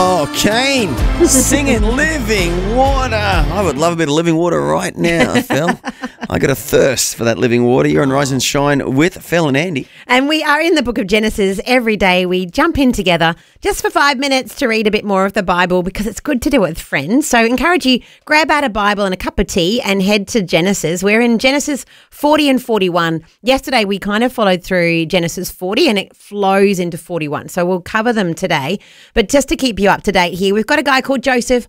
Oh, Kane, singing Living Water. I would love a bit of Living Water right now, Phil. I got a thirst for that living water. You're on Rise and Shine with Phil and Andy. And we are in the book of Genesis every day. We jump in together just for 5 minutes to read a bit more of the Bible because it's good to do it with friends. So I encourage you, grab out a Bible and a cup of tea and head to Genesis. We're in Genesis 40 and 41. Yesterday we kind of followed through Genesis 40 and it flows into 41. So we'll cover them today. But just to keep you up to date here, we've got a guy called Joseph.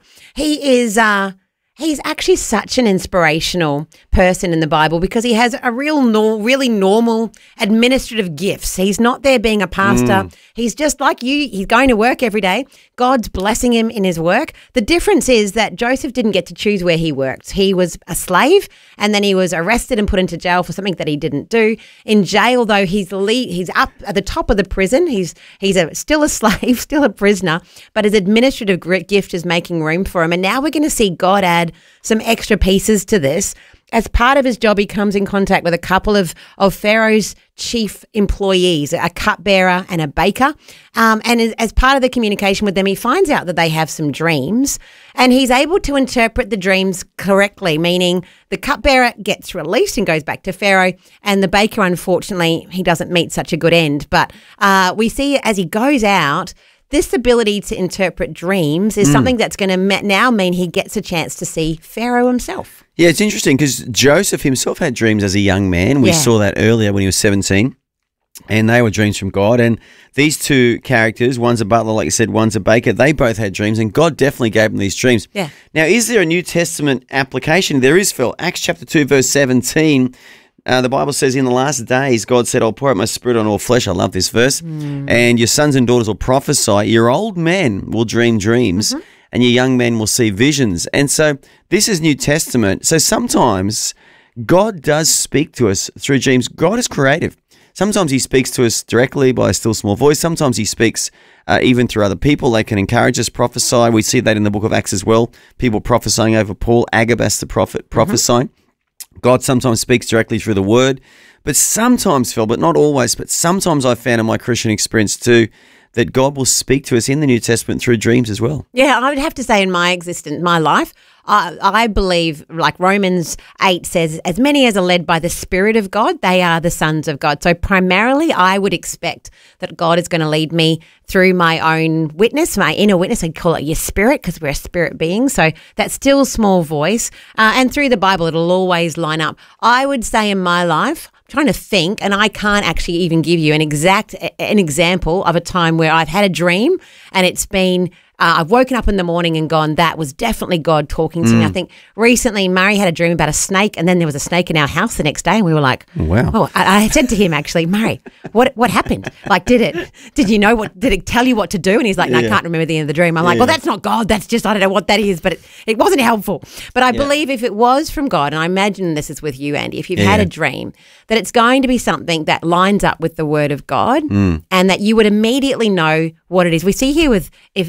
He's actually such an inspirational person in the Bible because he has a really normal administrative gifts. He's not there being a pastor. He's just like you. He's going to work every day. God's blessing him in his work. The difference is that Joseph didn't get to choose where he worked. He was a slave and then he was arrested and put into jail for something that he didn't do. In jail, though, he's up at the top of the prison. He's still a slave, still a prisoner, but his administrative gift is making room for him. And now we're going to see God add some extra pieces to this. As part of his job, he comes in contact with a couple of Pharaoh's chief employees, a cupbearer and a baker. And as part of the communication with them, he finds out that they have some dreams and he's able to interpret the dreams correctly, meaning the cupbearer gets released and goes back to Pharaoh and the baker, unfortunately, he doesn't meet such a good end. But we see as he goes out, this ability to interpret dreams is something that's going to now mean he gets a chance to see Pharaoh himself. Yeah, it's interesting because Joseph himself had dreams as a young man. We saw that earlier when he was 17, and they were dreams from God. And these two characters, one's a butler, like you said, one's a baker, they both had dreams, and God definitely gave them these dreams. Yeah. Now, is there a New Testament application? There is, Phil. Acts chapter 2, verse 17. The Bible says, in the last days, God said, I'll pour out my spirit on all flesh. I love this verse. And your sons and daughters will prophesy. Your old men will dream dreams and your young men will see visions. And so this is New Testament. So sometimes God does speak to us through dreams. God is creative. Sometimes he speaks to us directly by a still small voice. Sometimes he speaks even through other people. They can encourage us, prophesy. We see that in the book of Acts as well. People prophesying over Paul, Agabus the prophet prophesying. God sometimes speaks directly through the word, but sometimes, Phil, but not always, but sometimes I've found in my Christian experience too that God will speak to us in the New Testament through dreams as well. Yeah, I would have to say in my life, I believe, like Romans 8 says, as many as are led by the Spirit of God, they are the sons of God. So primarily I would expect that God is going to lead me through my own witness, my inner witness. I'd call it your spirit because we're a spirit being. So that still small voice. And through the Bible, it'll always line up. I would say in my life, trying to think, and I can't actually even give you an example of a time where I've had a dream and it's been I've woken up in the morning and gone, that was definitely God talking to me. I think recently Murray had a dream about a snake and then there was a snake in our house the next day and we were like, wow. Oh, I said to him actually, Murray, what happened? Like, did it tell you what to do? And he's like, no, I can't remember the end of the dream. I'm like, well, that's not God. That's just, I don't know what that is, but it wasn't helpful. But I believe if it was from God, and I imagine this is with you, Andy, if you've had a dream, that it's going to be something that lines up with the word of God and that you would immediately know what it is. We see here with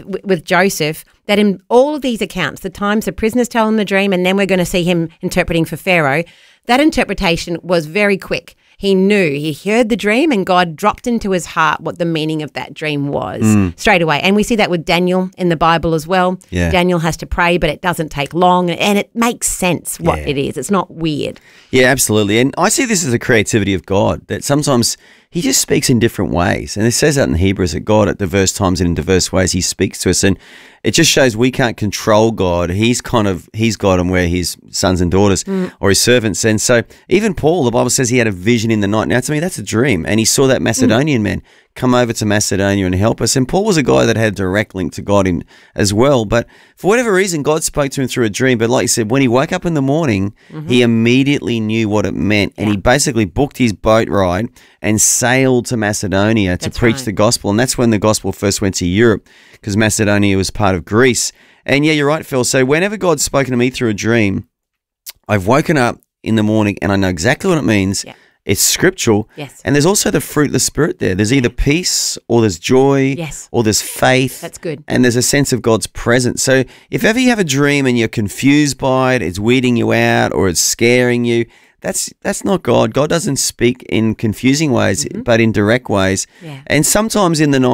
Joseph that in all of these accounts, the times the prisoners tell him the dream and then we're going to see him interpreting for Pharaoh, that interpretation was very quick. He knew, he heard the dream and God dropped into his heart what the meaning of that dream was straight away. And we see that with Daniel in the Bible as well. Yeah. Daniel has to pray, but it doesn't take long and it makes sense what it is. It's not weird. Yeah, absolutely. And I see this as the creativity of God, that sometimes he just speaks in different ways. And it says that in Hebrews that God at diverse times and in diverse ways he speaks to us. And it just shows we can't control God. He's God and we're his sons and daughters or his servants. And so even Paul, the Bible says he had a vision in the night. Now to me, that's a dream. And he saw that Macedonian man come over to Macedonia and help us. And Paul was a guy that had a direct link to God as well. But for whatever reason, God spoke to him through a dream. But like you said, when he woke up in the morning, he immediately knew what it meant. And he basically booked his boat ride and sailed to Macedonia to preach the gospel. And that's when the gospel first went to Europe because Macedonia was part of Greece. And yeah, you're right, Phil. So whenever God's spoken to me through a dream, I've woken up in the morning and I know exactly what it means. Yeah. It's scriptural. Yes. And there's also the fruit of the Spirit there. There's either peace or there's joy or there's faith. That's good. And there's a sense of God's presence. So if ever you have a dream and you're confused by it, it's weirding you out or it's scaring you, that's not God. God doesn't speak in confusing ways, but in direct ways. Yeah. And sometimes in the night,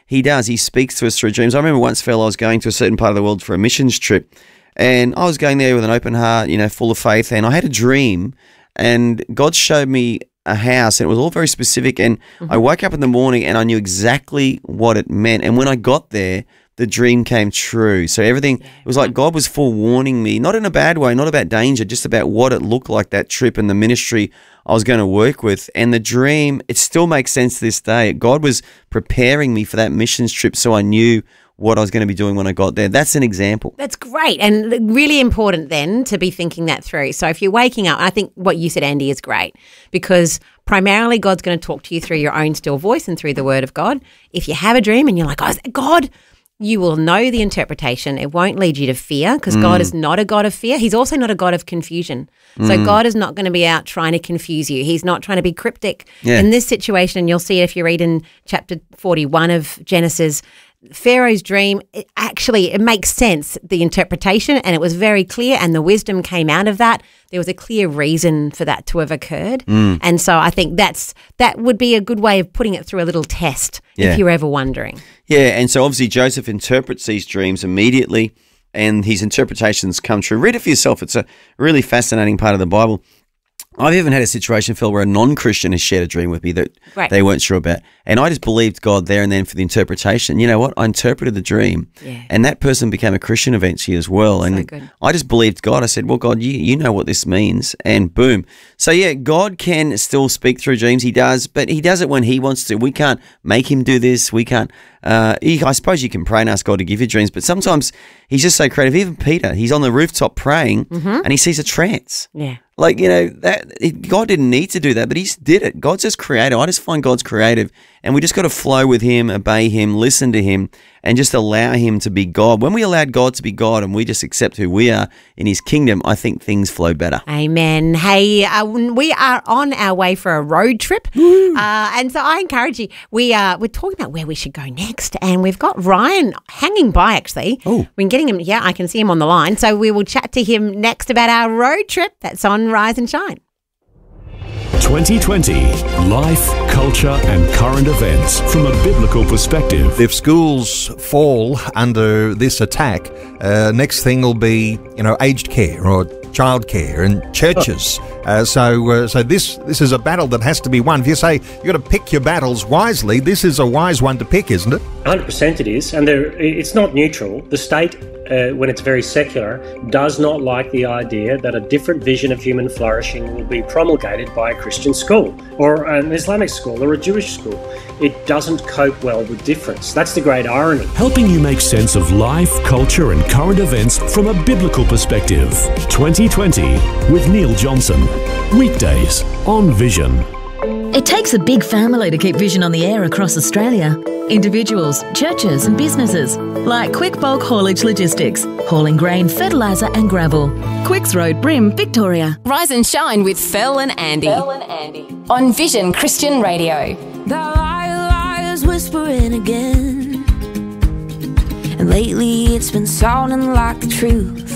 he does. He speaks to us through dreams. I remember once, Phil, I was going to a certain part of the world for a missions trip, and I was going there with an open heart, full of faith, and I had a dream, and God showed me a house, and it was all very specific, and I woke up in the morning and I knew exactly what it meant, and when I got there, the dream came true. So everything, it was like God was forewarning me, not in a bad way, not about danger, just about what it looked like, that trip and the ministry I was going to work with. And the dream, it still makes sense to this day. God was preparing me for that missions trip, so I knew what I was going to be doing when I got there. That's an example. That's great, and really important then to be thinking that through. So if you're waking up, I think what you said, Andy, is great, because primarily God's going to talk to you through your own still voice and through the word of God. If you have a dream and you're like, oh, is that God? You will know the interpretation. It won't lead you to fear, because God is not a God of fear. He's also not a God of confusion. So God is not going to be out trying to confuse you. He's not trying to be cryptic. In this situation, and you'll see it if you read in chapter 41 of Genesis, Pharaoh's dream, it makes sense, the interpretation, and it was very clear, and the wisdom came out of that. There was a clear reason for that to have occurred. And so I think that would be a good way of putting it through a little test if you're ever wondering. Yeah, and so obviously Joseph interprets these dreams immediately, and his interpretations come true. Read it for yourself. It's a really fascinating part of the Bible. I've even had a situation, Phil, where a non-Christian has shared a dream with me that they weren't sure about. And I just believed God there and then for the interpretation. You know what? I interpreted the dream, and that person became a Christian eventually as well. And I just believed God. I said, well, God, you know what this means. And boom. So, yeah, God can still speak through dreams. He does, but he does it when he wants to. We can't make him do this. We can't. I suppose you can pray and ask God to give you dreams, but sometimes he's just so creative. Even Peter, he's on the rooftop praying and he sees a trance. Yeah. Like, God didn't need to do that, but he did it. God's just creative. I just find God's creative, and we just got to flow with him, obey him, listen to him, and just allow him to be God. When we allowed God to be God and we just accept who we are in his kingdom, I think things flow better. Amen. Hey, we are on our way for a road trip. And so I encourage you, we're talking about where we should go next, and we've got Ryan hanging by, actually. Oh. We've been getting him, I can see him on the line. So we will chat to him next about our road trip that's on Rise and Shine. 2020 Life, Culture and Current Events from a Biblical Perspective. If schools fall under this attack, next thing will be, aged care or childcare and churches. So this is a battle that has to be won. If you say you've got to pick your battles wisely, this is a wise one to pick, isn't it? 100% it is, and it's not neutral. The state, when it's very secular, does not like the idea that a different vision of human flourishing will be promulgated by a Christian school or an Islamic school or a Jewish school. It doesn't cope well with difference. That's the great irony. Helping you make sense of life, culture and current events from a biblical perspective. 2020 with Neil Johnson. Weekdays on Vision. It takes a big family to keep Vision on the air across Australia. Individuals, churches and businesses like Quick Bulk Haulage Logistics, hauling grain, fertiliser and gravel. Quicks Road, Brim, Victoria. Rise and Shine with Phil and Andy. On Vision Christian Radio. The liars whispering again, and lately it's been sounding like the truth.